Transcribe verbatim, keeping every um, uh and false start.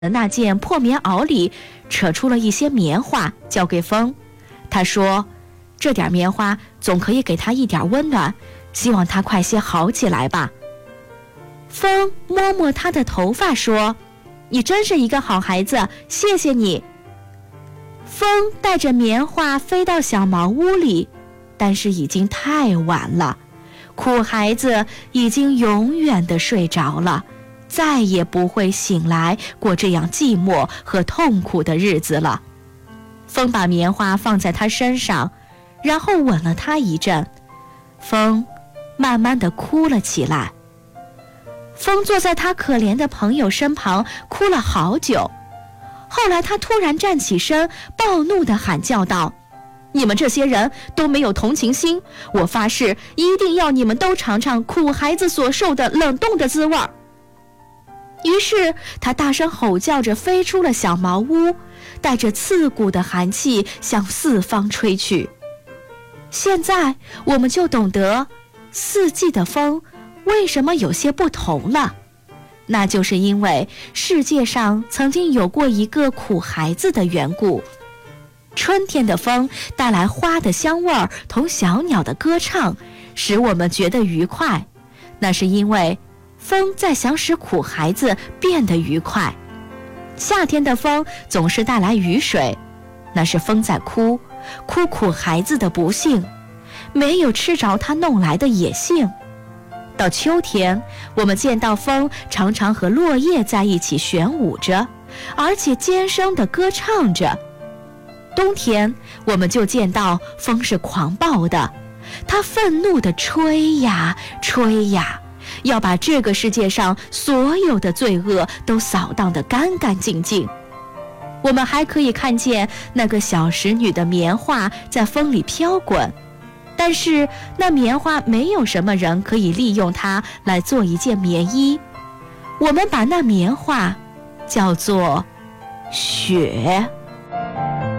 的那件破棉袄里扯出了一些棉花，交给风。他说，这点棉花总可以给他一点温暖，希望他快些好起来吧。风摸摸他的头发说，你真是一个好孩子，谢谢你。风带着棉花飞到小茅屋里，但是已经太晚了，苦孩子已经永远地睡着了，再也不会醒来过这样寂寞和痛苦的日子了。风把棉花放在他身上，然后吻了他一阵，风慢慢地哭了起来。风坐在他可怜的朋友身旁，哭了好久。后来他突然站起身，暴怒地喊叫道，你们这些人都没有同情心，我发誓一定要你们都尝尝苦孩子所受的冷冻的滋味。于是他大声吼叫着飞出了小茅屋，带着刺骨的寒气向四方吹去。现在我们就懂得四季的风为什么有些不同了，那就是因为世界上曾经有过一个苦孩子的缘故。春天的风带来花的香味儿同小鸟的歌唱，使我们觉得愉快，那是因为风在想使苦孩子变得愉快。夏天的风总是带来雨水，那是风在哭，哭苦孩子的不幸，没有吃着他弄来的野杏。到秋天，我们见到风常常和落叶在一起旋舞着，而且尖声地歌唱着。冬天，我们就见到风是狂暴的，它愤怒地吹呀吹呀，要把这个世界上所有的罪恶都扫荡得干干净净。我们还可以看见那个小使女的棉花在风里飘滚，但是那棉花没有什么人可以利用它来做一件棉衣。我们把那棉花叫做雪。